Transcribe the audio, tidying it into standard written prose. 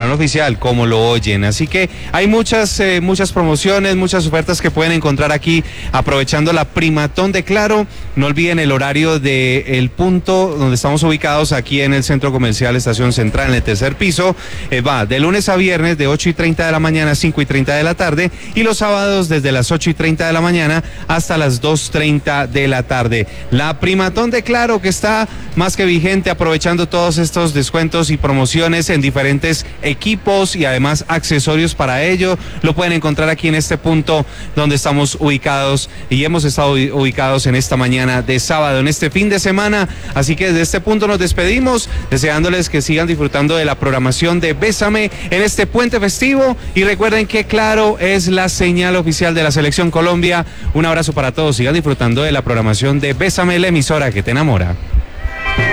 señal oficial, como lo oyen. Así que hay muchas promociones, muchas ofertas que pueden encontrar aquí, aprovechando la Primatón de Claro. No olviden el horario del punto donde estamos ubicados aquí en el Centro Comercial Estación Central, en el tercer piso. Va de lunes a viernes de 8:30 de la mañana a 5:30 de la tarde, y los sábados desde las 8:30 de la mañana hasta las 2:30 de la tarde. La Primatón de Claro, que está más que vigente, aprovechando todos estos descuentos y promociones en diferentes equipos y además accesorios para ello. Lo pueden encontrar aquí en este punto donde estamos ubicados y hemos estado ubicados en esta mañana de sábado, en este fin de semana. Así que desde este punto nos despedimos, deseándoles que sigan disfrutando de la programación de Bésame en este puente festivo, y recuerden que Claro es la señal oficial de la Selección Colombia. Un abrazo para todos, sigan disfrutando de la programación de Bésame, la emisora que te enamora.